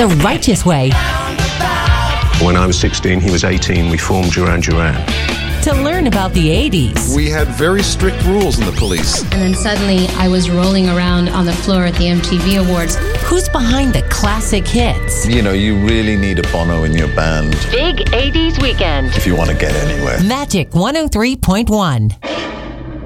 The Righteous Way. When I was 16, he was 18, we formed Duran Duran. To learn about the 80s. We had very strict rules in the police. And then suddenly I was rolling around on the floor at the MTV Awards. Who's behind the classic hits? You know, you really need a Bono in your band Big 80s Weekend. if you want to get anywhere. Magic 103.1.